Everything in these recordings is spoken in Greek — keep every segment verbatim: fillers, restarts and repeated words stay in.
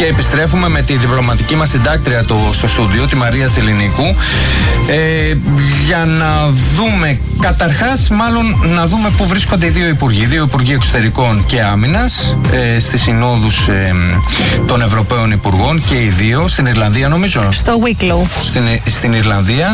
Και επιστρέφουμε με τη διπλωματική μας συντάκτρια το, στο στούντιο, τη Μαρία Τσελινίκου, ε, για να δούμε, καταρχάς, μάλλον να δούμε πού βρίσκονται οι δύο υπουργοί. Οι δύο υπουργοί εξωτερικών και άμυνας ε, στις συνόδους ε, των Ευρωπαίων Υπουργών, και οι δύο στην Ιρλανδία, νομίζω. Στο Wicklow. Στην, στην Ιρλανδία,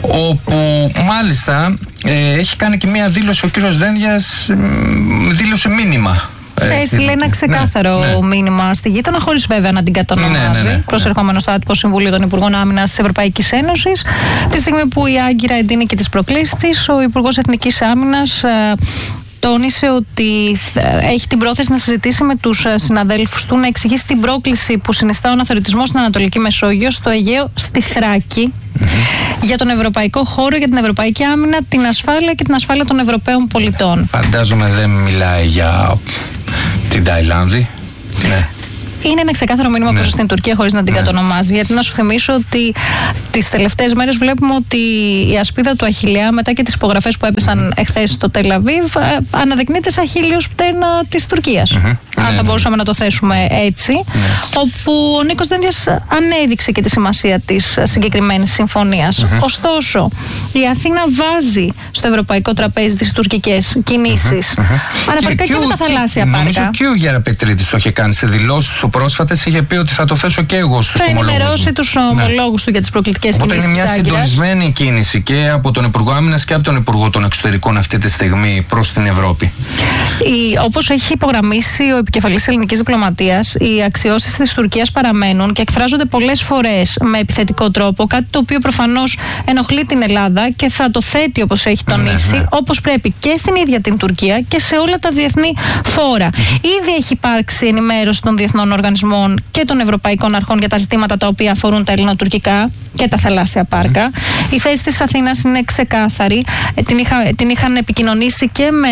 όπου μάλιστα ε, έχει κάνει και μία δήλωση ο κύριος Δένδιας, δήλωσε μήνυμα. Έστειλε ένα ξεκάθαρο ναι, ναι. μήνυμα στη γείτονα, χωρίς βέβαια να την κατονομάζει, ναι, ναι, ναι, προσερχόμενο στο άτυπο Συμβούλιο των Υπουργών Άμυνας της Ευρωπαϊκής Ένωσης. Τη στιγμή που η Άγκυρα εντείνει και τις προκλήσεις της, ο Υπουργός Εθνικής Άμυνας ε, τόνισε ότι έχει την πρόθεση να συζητήσει με τους συναδέλφους του, να εξηγήσει την πρόκληση που συνιστά ο αναθεωρητισμός στην Ανατολική Μεσόγειο, στο Αιγαίο, στη Θράκη, mm-hmm. για τον ευρωπαϊκό χώρο, για την ευρωπαϊκή άμυνα, την ασφάλεια και την ασφάλεια των Ευρωπαίων πολιτών. Φαντάζομαι δεν μιλάει για την Ταϊλάνδη. Ναι. Είναι ένα ξεκάθαρο μήνυμα ναι. προς την Τουρκία, χωρίς να την ναι. κατονομάζει. Γιατί να σου θυμίσω ότι τις τελευταίες μέρες βλέπουμε ότι η ασπίδα του Αχιλλέα, μετά και τις υπογραφές που έπεσαν mm-hmm. εχθές στο Τελ Αβίβ, αναδεικνύεται σαν χίλιος πτέρνα της Τουρκίας. Mm-hmm. Αν ναι, θα μπορούσαμε ναι. να το θέσουμε έτσι. Ναι. Όπου ο Νίκος Δένδιας ανέδειξε και τη σημασία της συγκεκριμένης συμφωνίας. Mm-hmm. Ωστόσο, η Αθήνα βάζει στο ευρωπαϊκό τραπέζι τις τουρκικές κινήσεις. Mm-hmm. Αναφορικά και, και, και με τα θαλάσσια πάρκα. Νομίζω και ο Γεραπετρίτης το είχε κάνει σε δηλώσεις πρόσφατες, είχε πει ότι θα το θέσω και εγώ στους ομολόγους. Θα ενημερώσει τους ομολόγους ναι. του για τις προκλητικές κινήσεις. Οπότε είναι μια συντονισμένη κίνηση και από τον Υπουργό Άμυνας και από τον Υπουργό των Εξωτερικών αυτή τη στιγμή προς την Ευρώπη. Η, όπως έχει υπογραμμίσει ο επικεφαλής της ελληνικής διπλωματίας, οι αξιώσεις της Τουρκίας παραμένουν και εκφράζονται πολλές φορές με επιθετικό τρόπο, κάτι το οποίο προφανώς ενοχλεί την Ελλάδα και θα το θέτει, όπως έχει τονίσει, ναι, ναι. όπως πρέπει και στην ίδια την Τουρκία και σε όλα τα διεθνή φόρα. Mm-hmm. Ήδη έχει υπάρξει ενημέρωση των διεθνών οργανισμών και των ευρωπαϊκών αρχών για τα ζητήματα τα οποία αφορούν τα ελληνοτουρκικά και τα θαλάσσια πάρκα. Mm. Η θέση της Αθήνας είναι ξεκάθαρη. Την, είχα, την είχαν επικοινωνήσει και με,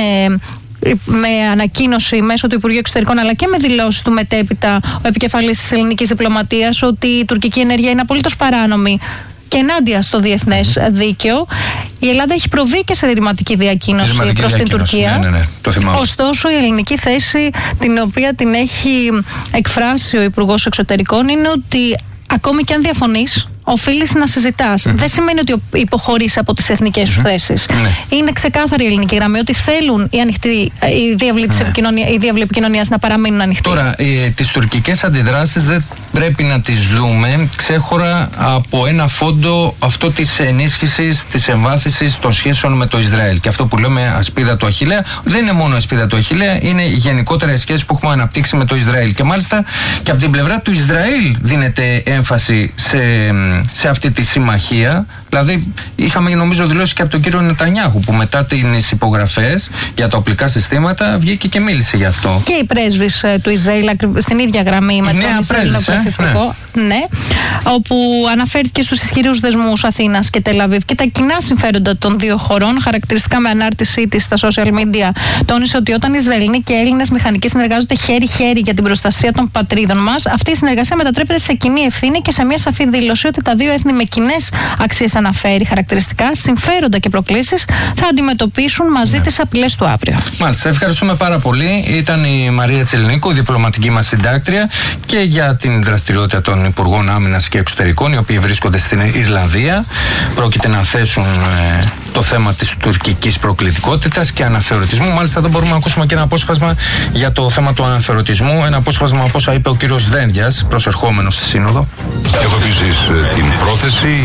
με ανακοίνωση μέσω του Υπουργείου Εξωτερικών, αλλά και με δηλώσεις του μετέπειτα ο επικεφαλής της ελληνικής διπλωματίας, ότι η τουρκική ενέργεια είναι απολύτως παράνομη και ενάντια στο διεθνές mm-hmm. δίκαιο. Η Ελλάδα έχει προβεί και σε ρηματική διακοίνωση προς την Τουρκία. Ναι, ναι, ναι. Το θυμάμαι. Ωστόσο, η ελληνική θέση, την οποία την έχει εκφράσει ο Υπουργός Εξωτερικών, είναι ότι ακόμη και αν διαφωνείς, οφείλεις να συζητάς. Mm-hmm. Δεν σημαίνει ότι υποχωρείς από τις εθνικές σου mm-hmm. θέσεις. Mm-hmm. Είναι ξεκάθαρη η ελληνική γραμμή ότι θέλουν οι, ανοιχτοί, οι διάβλοι mm-hmm. επικοινωνία, επικοινωνίας να παραμείνουν ανοιχτοί. Τώρα, ε, τις τουρκικές αντιδράσεις δεν πρέπει να τις δούμε ξέχωρα από ένα φόντο, αυτό της ενίσχυσης, της εμβάθυνσης των σχέσεων με το Ισραήλ. Και αυτό που λέμε ασπίδα του Αχιλλέα δεν είναι μόνο ασπίδα του Αχιλλέα, είναι γενικότερα οι σχέσεις που έχουμε αναπτύξει με το Ισραήλ. Και μάλιστα και από την πλευρά του Ισραήλ δίνεται έμφαση σε, σε αυτή τη συμμαχία. Δηλαδή, είχαμε νομίζω δηλώσει και από τον κύριο Νετανιάχου, που μετά τις υπογραφές για τα οπλικά συστήματα βγήκε και μίλησε γι' αυτό. Και η πρέσβης ε, του Ισραήλ στην ίδια γραμμή με τον Ισραηλινό Πρωθυπουργό. Ναι. ναι. Όπου αναφέρθηκε στους ισχυρούς δεσμούς Αθήνας και Τελ Αβίβ και τα κοινά συμφέροντα των δύο χωρών. Χαρακτηριστικά με ανάρτησή της στα social media, τόνισε ότι όταν Ισραηλινοί και Έλληνες μηχανικοί συνεργάζονται χέρι-χέρι για την προστασία των πατρίδων μας, αυτή η συνεργασία μετατρέπεται σε κοινή ευθύνη και σε μια σαφή δήλωση ότι τα δύο έθνη με κοινές αξίες, αναφέρει χαρακτηριστικά, συμφέροντα και προκλήσεις, θα αντιμετωπίσουν μαζί ναι. τις απειλές του αύριο. Μάλιστα, ευχαριστούμε πάρα πολύ. Ήταν η Μαρία Τσελινίκου, η διπλωματική μας συντάκτρια, και για την δραστηριότητα των Υπουργών Άμυνας και Εξωτερικών, οι οποίοι βρίσκονται στην Ιρλανδία. Πρόκειται να θέσουν ε, το θέμα της τουρκικής προκλητικότητας και αναθεωρητισμού. Μάλιστα, εδώ μπορούμε να ακούσουμε και ένα απόσπασμα για το θέμα του αναθεωρητισμού. Ένα απόσπασμα από όσα είπε ο κύριος Δένδιας, προσερχόμενος στη Σύνοδο. Έχω επίσης την πρόθεση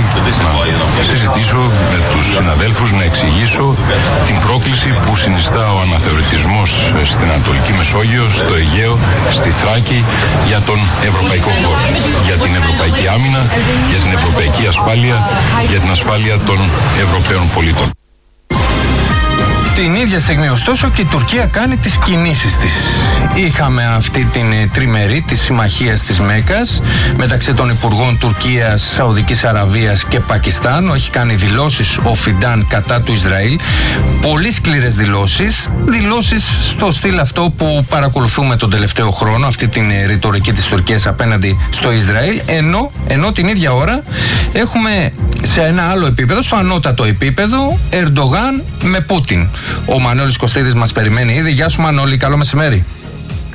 να συζητήσω με τους συναδέλφους, να εξηγήσω την πρόκληση που συνιστά ο αναθεωρητισμός στην Ανατολική Μεσόγειο, στο Αιγαίο, στη Θράκη, για τον ευρωπαϊκό χώρο, για την ευρωπαϊκή άμυνα, για την ευρωπαϊκή ασφάλεια, για την ασφάλεια των Ευρωπαίων πολιτών. Την ίδια στιγμή, ωστόσο, και η Τουρκία κάνει τις κινήσεις της. Είχαμε αυτή την ε, τριμερή της συμμαχίας της Μέκκας μεταξύ των Υπουργών Τουρκίας, Σαουδικής Αραβίας και Πακιστάν. Έχει κάνει δηλώσεις ο Φιντάν κατά του Ισραήλ. Πολύ σκληρές δηλώσεις. Δηλώσεις στο στυλ αυτό που παρακολουθούμε τον τελευταίο χρόνο, αυτή την ε, ρητορική της Τουρκίας απέναντι στο Ισραήλ. Ενώ, ενώ την ίδια ώρα έχουμε σε ένα άλλο επίπεδο, στο ανώτατο επίπεδο, Ερντογάν με Πούτιν. Ο Μανώλης Κωστίδης μας περιμένει ήδη. Γεια σου Μανώλη, καλό μεσημέρι.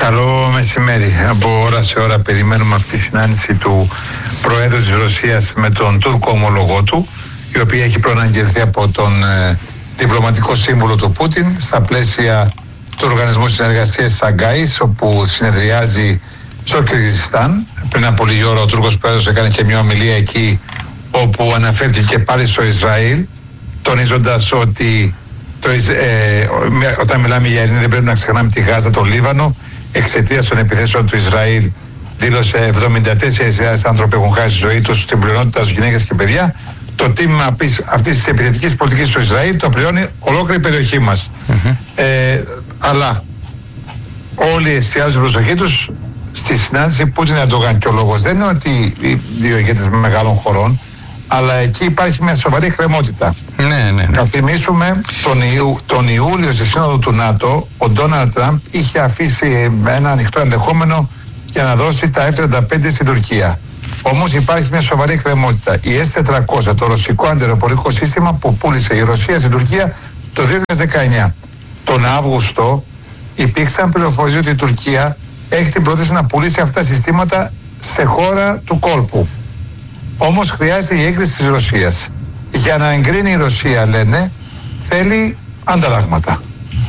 Καλό μεσημέρι. Από ώρα σε ώρα περιμένουμε αυτή τη συνάντηση του Προέδρου της Ρωσίας με τον Τούρκο ομολογό του, η οποία έχει προαναγγελθεί από τον ε, διπλωματικό σύμβουλο του Πούτιν στα πλαίσια του Οργανισμού Συνεργασίας Σαγκάης, όπου συνεδριάζει στο Κυργιζιστάν. Πριν από λίγη ώρα ο Τούρκος Πρόεδρος έκανε και μια ομιλία εκεί, όπου αναφέρθηκε πάλι στο Ισραήλ, τονίζοντας ότι το, ε, όταν μιλάμε για Ειρήνη δεν πρέπει να ξεχνάμε τη Γάζα, το Λίβανο. Εξαιτίας των επιθέσεων του Ισραήλ, δήλωσε εβδομήντα τέσσερις χιλιάδες άνθρωποι έχουν χάσει τη ζωή τους, στην πλειονότητα τους γυναίκες και παιδιά. Το τίμημα αυτής της επιθετικής πολιτικής του Ισραήλ το πληρώνει ολόκληρη η περιοχή μας. Mm-hmm. Ε, αλλά όλοι εστιάζουν την προσοχή τους στη συνάντηση Πούτιν-Ερντογάν. Και ο λόγος δεν είναι ότι οι δύο ηγέτες μεγάλων χωρών, αλλά εκεί υπάρχει μια σοβαρή εκκρεμότητα. Ναι, ναι, ναι. Να θυμίσουμε τον, Ιου, τον Ιούλιο στη Σύνοδο του ΝΑΤΟ, ο Ντόναλντ Τραμπ είχε αφήσει ένα ανοιχτό ενδεχόμενο για να δώσει τα εφ τριάντα πέντε στην Τουρκία. Όμως υπάρχει μια σοβαρή εκκρεμότητα. Η ες τετρακόσια, το ρωσικό αντιεροπορικό σύστημα που πούλησε η Ρωσία στην Τουρκία το δύο χιλιάδες δεκαεννιά. Τον Αύγουστο υπήρξαν πληροφορίες ότι η Τουρκία έχει την πρόθεση να πουλήσει αυτά τα συστήματα σε χώρα του κόλπου. Όμως χρειάζεται η έγκριση της Ρωσίας. Για να εγκρίνει η Ρωσία, λένε, θέλει ανταλλάγματα.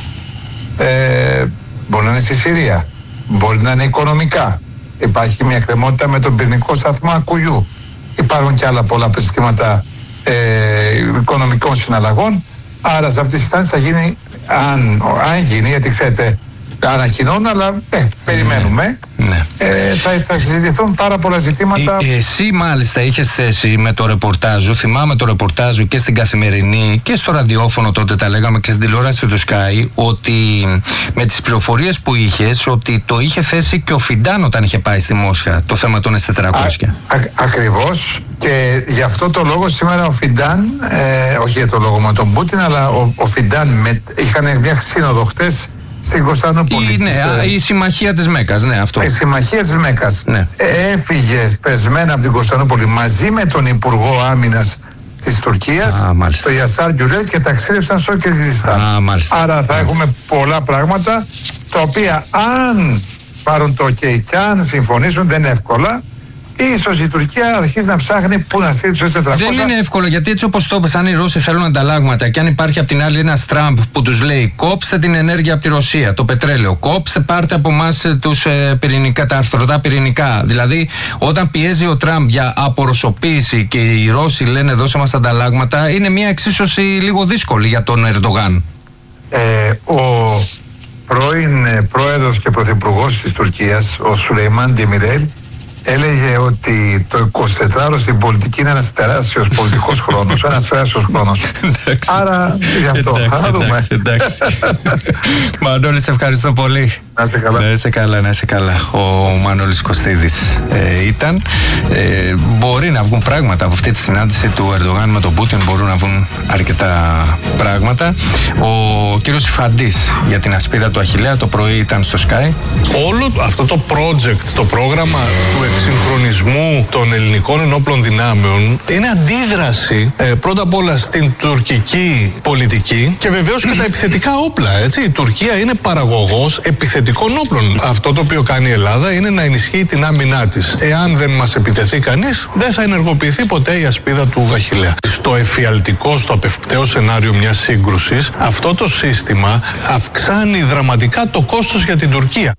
Ε, μπορεί να είναι στη Συρία, μπορεί να είναι οικονομικά. Υπάρχει μια εκκρεμότητα με τον πυρηνικό σταθμό Ακουγιού. Υπάρχουν και άλλα πολλά ζητήματα ε, οικονομικών συναλλαγών. Άρα σε αυτή τη στάση θα γίνει, αν, αν γίνει, γιατί ξέρετε, ανακοινώνουν, αλλά ε, περιμένουμε. Ναι. Ε, θα, θα συζητηθούν πάρα πολλά ζητήματα. Ε, εσύ μάλιστα είχες θέση με το ρεπορτάζ. Θυμάμαι το ρεπορτάζ και στην Καθημερινή και στο ραδιόφωνο, τότε τα λέγαμε, και στην τηλεόραση του Sky, ότι με τις πληροφορίες που είχες, ότι το είχε θέσει και ο Φιντάν όταν είχε πάει στη Μόσχα το θέμα των ες τετρακόσια. Α, α, ακριβώς, και γι' αυτό το λόγο σήμερα ο Φιντάν, ε, όχι για το λόγο με τον Πούτιν, αλλά ο, ο Φιντάν με, είχαν μια σύνοδο χτες στην Κωνσταντινούπολη. Η, ναι, της, η συμμαχία της Μέκας, ναι, αυτό. Η συμμαχία της Μέκας. Ναι. Έφυγε πεσμένα από την Κωνσταντινούπολη μαζί με τον Υπουργό Άμυνας της Τουρκίας, τον Γιασάρ Γκιουρέλ, και ταξίδευσαν στο Κυργιζιστάν. Άρα θα μάλιστα. έχουμε πολλά πράγματα, τα οποία αν πάρουν το OK και αν συμφωνήσουν, δεν είναι εύκολα. Ίσως η Τουρκία αρχίζει να ψάχνει πού να στείλει τους ες τετρακόσια. Δεν είναι εύκολο, γιατί έτσι όπως το είπες, αν οι Ρώσοι θέλουν ανταλλάγματα και αν υπάρχει απ' την άλλη ένας Τραμπ που τους λέει κόψτε την ενέργεια από τη Ρωσία, το πετρέλαιο, κόψτε, πάρτε από εμάς τους ε, πυρηνικά, τα αρθρωτά πυρηνικά. Δηλαδή, όταν πιέζει ο Τραμπ για απορρωσοποίηση και οι Ρώσοι λένε δώσε μας ανταλλάγματα, είναι μια εξίσωση λίγο δύσκολη για τον Ερντογάν. Ε, ο πρώην πρόεδρος και πρωθυπουργός της Τουρκίας, ο Σουλεϊμάν Ντεμιρέλ, έλεγε ότι το εικοσιτετράωρο στην πολιτική είναι ένας τεράστιος πολιτικός χρόνος, ένας τεράστιος χρόνος. Άρα, γι' αυτό θα δούμε. Εντάξει, εντάξει. Μανώλη, σε ευχαριστώ πολύ. Να είσαι καλά. Να είσαι καλά, να είσαι καλά. Ο Μανώλης Κωστίδης ε, ήταν. Ε, μπορεί να βγουν πράγματα από αυτή τη συνάντηση του Ερντογάν με τον Πούτιν, μπορούν να βγουν αρκετά πράγματα. Ο κύριος Ιφαντής για την ασπίδα του Αχιλλέα το πρωί ήταν στο Sky. Όλο αυτό το project, το πρόγραμμα του εξυγχρονισμού των ελληνικών ενόπλων δυνάμεων είναι αντίδραση ε, πρώτα απ' όλα στην τουρκική πολιτική και βεβαίως και τα επιθετικά όπλα. Έτσι. Η Τουρκία είναι παραγωγός επιθετικών όπλων. Αυτό το οποίο κάνει η Ελλάδα είναι να ενισχύει την άμυνά της. Εάν δεν μας επιτεθεί κανείς, δεν θα ενεργοποιηθεί ποτέ η ασπίδα του Αχιλλέα. Στο εφιαλτικό, στο απευκταίο σενάριο μιας σύγκρουσης, αυτό το σύστημα αυξάνει δραματικά το κόστος για την Τουρκία.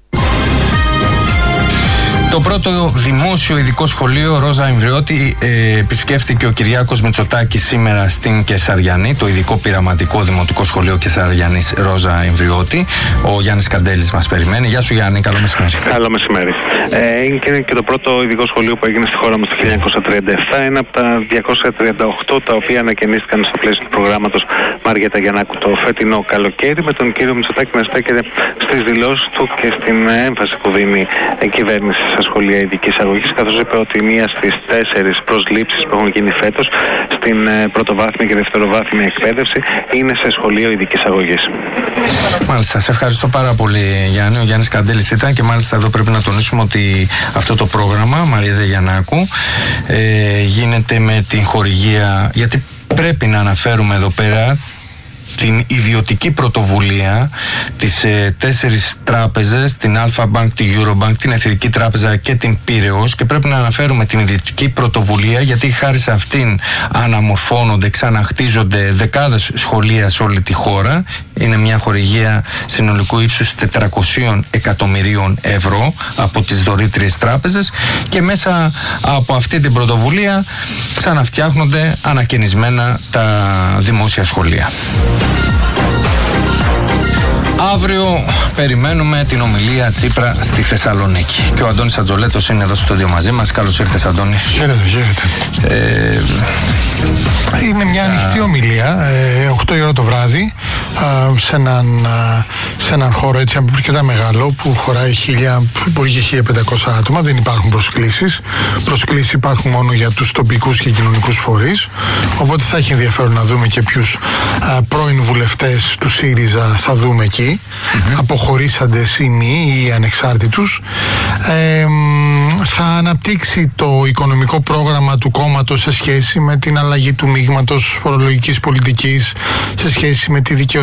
Το πρώτο δημόσιο ειδικό σχολείο Ρόζα Εμβριώτη ε, επισκέφθηκε ο Κυριάκος Μητσοτάκης σήμερα στην Κεσαριανή, το ειδικό πειραματικό δημοτικό σχολείο Κεσαριανής Ρόζα Εμβριώτη. Ο Γιάννης Καντέλης μας περιμένει. Γεια σου Γιάννη, καλό μεσημέρι. Καλό μεσημέρι. Ε, είναι και το πρώτο ειδικό σχολείο που έγινε στη χώρα μας το χίλια εννιακόσια τριάντα επτά, ένα από τα διακόσια τριάντα οκτώ τα οποία ανακαινίστηκαν στο πλαίσιο του προγράμματος Μαριέτα Γιαννάκου το φετινό καλοκαίρι, με τον κύριο Μητσοτάκη να στέκεται στις δηλώσεις του και στην έμφαση που δίνει η κυβέρνηση στα σχολεία ειδικής αγωγής, καθώς είπε ότι μία στις τέσσερις προσλήψεις που έχουν γίνει φέτος στην πρωτοβάθμια και δευτεροβάθμια εκπαίδευση είναι σε σχολείο ειδικής αγωγής. Μάλιστα, σε ευχαριστώ πάρα πολύ Γιάννη. Ο Γιάννης Καντέλης ήταν, και μάλιστα εδώ πρέπει να τονίσουμε ότι αυτό το πρόγραμμα Μαριέτα Γιαννάκου ε, γίνεται με την χορηγία, γιατί πρέπει να αναφέρουμε εδώ πέρα την ιδιωτική πρωτοβουλία, τις ε, τέσσερις τράπεζες, την Alpha Bank, την Eurobank, την Εθνική Τράπεζα και την Πύρεως, και πρέπει να αναφέρουμε την ιδιωτική πρωτοβουλία γιατί χάρη σε αυτήν αναμορφώνονται, ξαναχτίζονται δεκάδες σχολεία σε όλη τη χώρα. Είναι μια χορηγία συνολικού ύψους τετρακόσια εκατομμυρίων ευρώ από τις δωρήτριες τράπεζες, και μέσα από αυτή την πρωτοβουλία ξαναφτιάχνονται ανακαινισμένα τα δημόσια σχολεία. Αύριο περιμένουμε την ομιλία Τσίπρα στη Θεσσαλονίκη. Και ο Αντώνης Ατζολέτος είναι εδώ στο στούντιο μαζί μας. Καλώς ήρθες, Αντώνη. Χαίρετε, χαίρετε. Ε, είναι μια ανοιχτή ομιλία, ε, οκτώ η ώρα το βράδυ, ε, σε, έναν, σε έναν χώρο έτσι αρκετά μεγάλο που χωράει χίλια, μπορεί και χίλια πεντακόσια άτομα. Δεν υπάρχουν προσκλήσεις. Προσκλήσεις υπάρχουν μόνο για τους τοπικούς και κοινωνικούς φορείς. Οπότε θα έχει ενδιαφέρον να δούμε και ποιους ε, πρώην βουλευτές του ΣΥΡΙΖΑ θα δούμε εκεί. Mm-hmm. Αποχωρήσαντες ή μη ή ανεξάρτητους. Ε, θα αναπτύξει το οικονομικό πρόγραμμα του κόμματος σε σχέση με την αλλαγή του μείγματος φορολογικής πολιτικής, σε σχέση με τη δικαιοσύνη